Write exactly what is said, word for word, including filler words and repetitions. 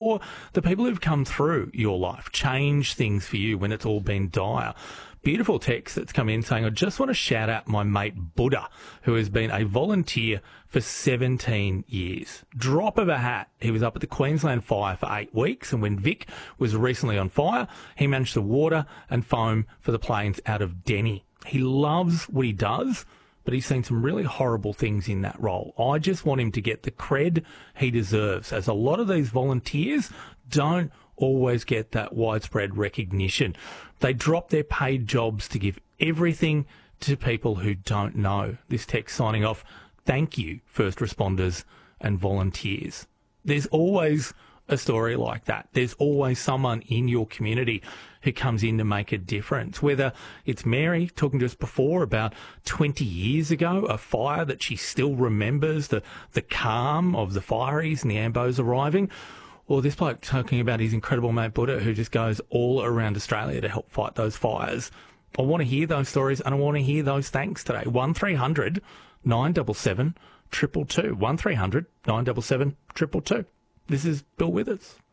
or the people who've come through your life, change things for you when it's all been dire. Beautiful text that's come in saying, I just want to shout out my mate Buddha, who has been a volunteer for seventeen years. Drop of a hat. He was up at the Queensland Fire for eight weeks, and when Vic was recently on fire, he managed to water and foam for the planes out of Denny. He loves what he does, but he's seen some really horrible things in that role. I just want him to get the cred he deserves, as a lot of these volunteers don't always get that widespread recognition. They drop their paid jobs to give everything to people who don't know. This text signing off, thank you, first responders and volunteers. There's always a story like that. There's always someone in your community who comes in to make a difference, whether it's Mary talking to us before about twenty years ago, a fire that she still remembers, the, the calm of the fireys and the Ambos arriving, or this bloke talking about his incredible mate Buddha, who just goes all around Australia to help fight those fires. I want to hear those stories, and I want to hear those thanks today. one three hundred nine seven seven two two two. one three hundred nine seven seven two two two. This is Bill Withers.